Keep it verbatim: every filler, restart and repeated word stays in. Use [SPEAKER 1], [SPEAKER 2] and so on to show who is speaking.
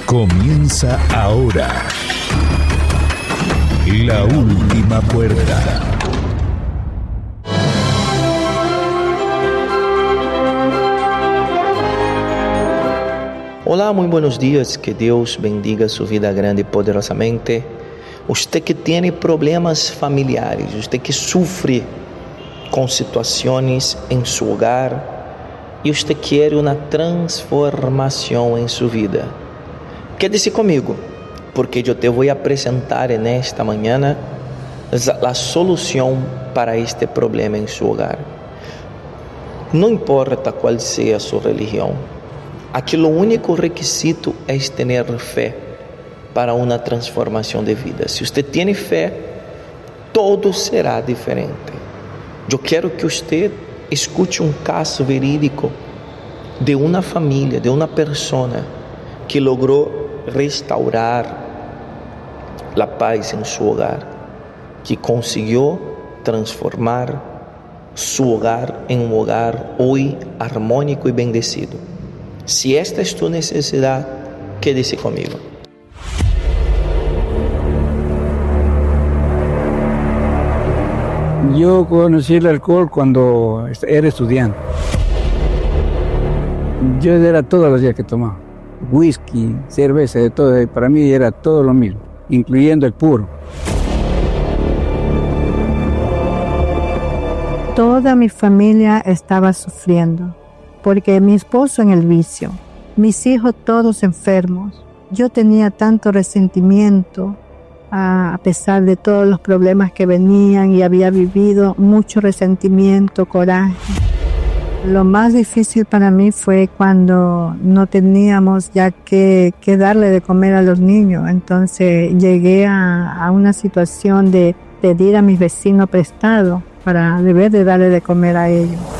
[SPEAKER 1] Comienza ahora La Última Puerta.
[SPEAKER 2] Hola, muy buenos días, que Dios bendiga su vida grande y poderosamente. Usted que tiene problemas familiares, usted que sufre con situaciones en su hogar y usted quiere una transformación en su vida. Quédese conmigo, porque yo te voy a presentar en esta mañana la solución para este problema en su hogar. No importa cuál sea su religión, aquí lo único requisito es tener fe para una transformación de vida. Si usted tiene fe, todo será diferente. Yo quiero que usted escuche un caso verídico de una familia, de una persona que logró restaurar la paz en su hogar, que consiguió transformar su hogar en un hogar hoy armónico y bendecido. Si esta es tu necesidad, quédese conmigo.
[SPEAKER 3] Yo conocí el alcohol cuando era estudiante. Yo era todos los días que tomaba. Whisky, cerveza, de todo. Para mí era todo lo mismo, incluyendo el puro.
[SPEAKER 4] Toda mi familia estaba sufriendo, porque mi esposo en el vicio, mis hijos todos enfermos. Yo tenía tanto resentimiento, a pesar de todos los problemas que venían, y había vivido mucho resentimiento, coraje. Lo más difícil para mí fue cuando no teníamos ya que, que darle de comer a los niños. Entonces llegué a, a una situación de pedir a mis vecinos prestado para deber de darle de comer a ellos.